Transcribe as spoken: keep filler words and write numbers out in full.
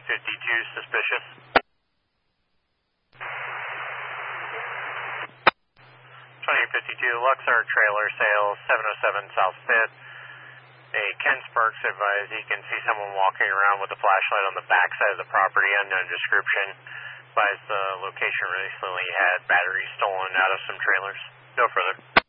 fifty-two, suspicious. twenty fifty-two, Luxor trailer sales, seven oh seven South fifth. A Ken Sparks advised he can see someone walking around with a flashlight on the back side of the property, unknown description. Advised the location recently had batteries stolen out of some trailers. No further.